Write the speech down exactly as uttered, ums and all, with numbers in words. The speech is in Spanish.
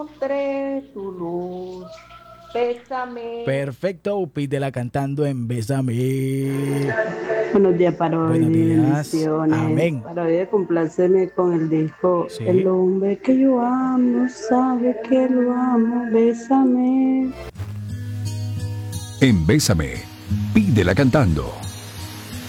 Encontré tu luz, bésame. Perfecto, pídela cantando en Bésame. Buenos días para hoy, Buenos días. bendiciones. Amén. Para hoy de complacerme con el disco El Sí. hombre que yo amo, sabe que lo amo, bésame. En Bésame, pídela cantando.